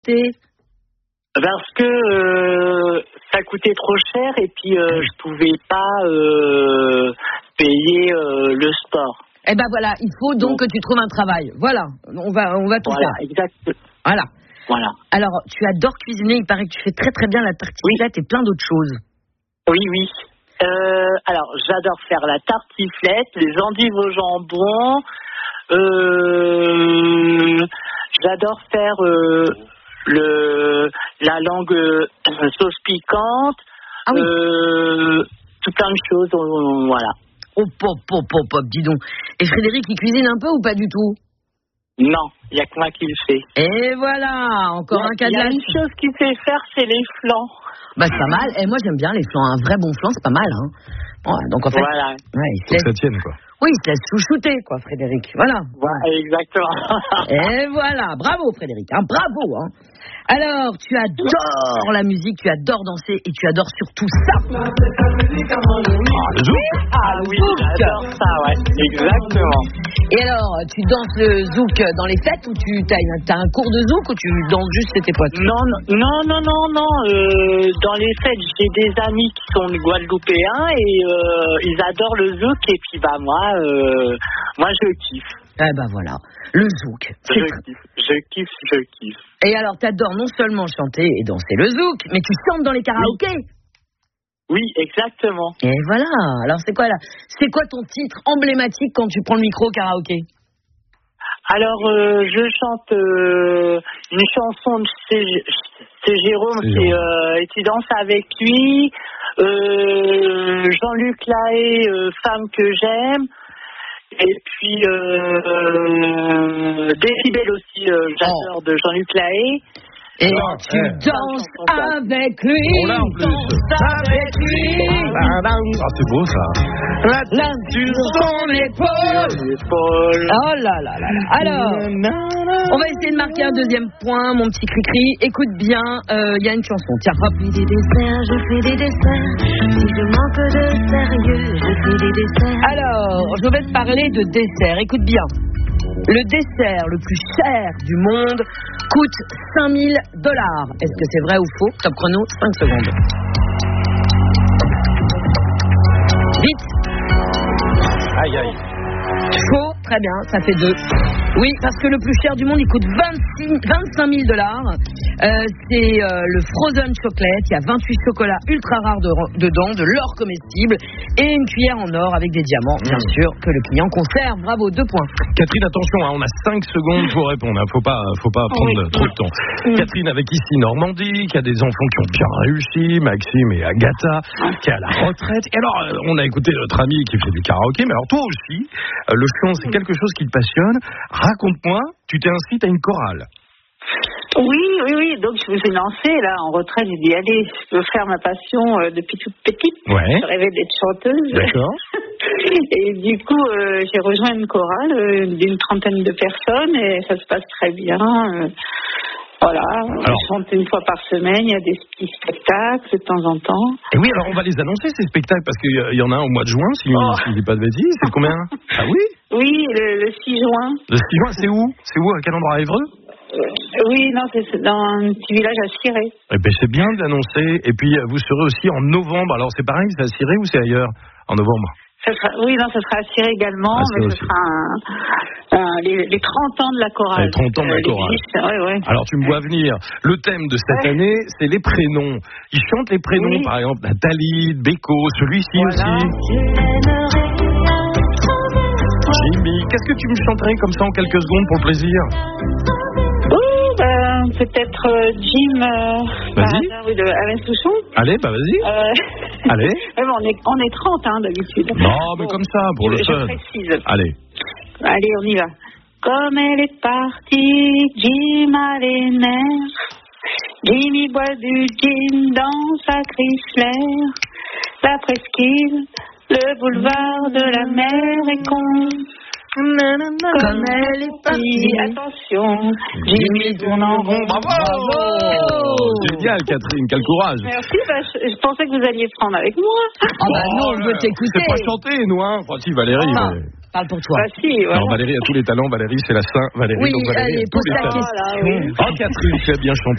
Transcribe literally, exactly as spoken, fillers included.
T'es... Parce que euh, ça coûtait trop cher et puis euh, je pouvais pas euh, payer euh, le sport. Eh ben voilà, il faut donc, donc que tu trouves un travail. Voilà, on va, on va tout voilà, faire. Exact. Voilà. Voilà. Alors, tu adores cuisiner, il paraît que tu fais très très bien la tartiflette oui. et plein d'autres choses. Oui, oui. Euh, alors, j'adore faire la tartiflette, les endives au jambon. Euh, j'adore faire euh, le la langue euh, sauce piquante. Ah oui. Euh, tout plein de choses, euh, voilà. Oh, pop, pop, pop, pop, dis donc. Et Frédéric, il cuisine un peu ou pas du tout? Non, il n'y a que moi qui le fais. Et voilà, encore un cas de la... Il y a une chose qu'il sait faire, c'est les flancs. Bah, c'est pas mal. Et moi, j'aime bien les flancs. Un vrai bon flan, c'est pas mal, hein. Ouais, donc, en fait... Voilà. Ouais, il faut laisse... que ça tienne, quoi. Oui, il se laisse chouchouter, quoi, Frédéric. Voilà. Voilà, exactement. Et voilà. Bravo, Frédéric. Hein, bravo, hein. Alors, tu adores la musique, tu adores danser et tu adores surtout ça. Ah, le zouk. Ah oui, j'adore ça, ouais, exactement. Et alors, tu danses le zouk dans les fêtes ou tu as un cours de zouk ou tu danses juste tes potes? Non, non, non, non, non. Euh, dans les fêtes, j'ai des amis qui sont guadeloupéens et euh, ils adorent le zouk et puis bah moi, euh, moi je kiffe. Eh ben voilà, le zouk. Je kiffe, je kiffe, je kiffe. Et alors, t'adores non seulement chanter et danser le zouk, mais tu chantes dans les karaokés. Oui, oui, exactement. Et voilà. Alors, c'est quoi là? C'est quoi ton titre emblématique quand tu prends le micro au karaoké? Alors, euh, je chante euh, une chanson de c'est, c'est Jérôme, c'est, c'est euh, et tu danses avec lui. Euh, Jean-Luc Lahaye, euh, Femme que j'aime. Et puis, euh, Décibel aussi, euh, j'adore, oh. de Jean-Luc Lahaye. Et oh, tu eh. danses avec lui, oh là, en plus. danses avec lui. Ah, c'est beau ça. La main sur son épaule. Oh là là là là. Alors, on va essayer de marquer un deuxième point, mon petit cri-cri. Écoute bien, il euh, y a une chanson. Tiens, hop. Je fais des desserts, je fais des desserts. Si je manque de sérieux, je fais des desserts. Alors, je vais te parler de dessert. Écoute bien. Le dessert le plus cher du monde coûte cinq mille dollars. Est-ce que c'est vrai ou faux? Top chrono, cinq secondes. Vite. Aïe, aïe. Faux, très bien, ça fait deux. Oui, parce que le plus cher du monde, il coûte vingt-six, vingt-cinq mille dollars. Euh, c'est euh, le Frozen Chocolate. Il y a vingt-huit chocolats ultra rares de, dedans, de l'or comestible et une cuillère en or avec des diamants, bien mmh. sûr, que le client conserve. Bravo, deux points. Catherine, attention, hein, on a cinq secondes pour répondre. Hein. Faut pas, faut pas prendre oui. trop de temps. Mmh. Catherine avec ici Normandie, qui a des enfants qui ont bien réussi, Maxime et Agatha, qui est à la retraite. Et alors, on a écouté notre ami qui fait du karaoké, mais alors toi aussi, euh, le chant, c'est quelque chose qui te passionne. Raconte-moi, tu t'es inscrite à une chorale. Oui, oui, oui. Donc, je me suis lancée, là, en retraite. J'ai dit, allez, je veux faire ma passion euh, depuis toute petite. Ouais. Je rêvais d'être chanteuse. D'accord. Et du coup, euh, j'ai rejoint une chorale euh, d'une trentaine de personnes et ça se passe très bien. Euh, voilà. Alors, je chante une fois par semaine. Il y a des petits spectacles de temps en temps. Et oui, alors on va les annoncer, ces spectacles, parce qu'il y en a un au mois de juin, si, oh. si je dis pas de bêtises. C'est combien? Ah oui? Oui, le, le six juin. Le six juin, c'est où? C'est où? À quel endroit? À Évreux? Oui, non, c'est dans un petit village à Ciré. Eh ben, c'est bien de l'annoncer. Et puis, vous serez aussi en novembre. Alors, c'est pareil, c'est à Ciré ou c'est ailleurs? En novembre? Ça sera, oui, non, ça sera à Ciré également, ah, mais ce sera un, un, les, les trente ans de la chorale. Les trente ans de la chorale. Ouais, ouais. Alors, tu me vois venir. Le thème de cette ouais. année, c'est les prénoms. Ils chantent les prénoms, oui. Par exemple, Nathalie, Beko, celui-ci voilà. aussi. Jimmy, qu'est-ce que tu me chanterais comme ça en quelques secondes pour le plaisir? Peut-être euh, Jim euh, vas-y. Bah, de Alain Souchon. Allez, bah vas-y. Euh... Allez. Ouais, on, est, on est trente hein, d'habitude. Non, mais bon, comme ça, pour je, le fun. Je précise. Allez. Allez, on y va. Comme elle est partie, Jim a les nerfs. Jimmy boit du gin dans sa Chrysler. La presqu'île, le boulevard de la mer est con. Comme elle est partie, attention, Jimmy tourne en rond. Bravo, bravo. Génial, Catherine, quel courage. Merci, bah, je, je pensais que vous alliez prendre avec moi. Ah bah non, on veut t'écouter. C'est pas chanter, nous, hein. Enfin, si, Valérie. Ah, mais... Parle pour toi. Bah si, voilà. Alors, Valérie a tous les talents, Valérie, c'est la Saint Valérie. Oui, donc Valérie allez, a tous pose les ta talents. question. Oh, Catherine, tu as bien chanté.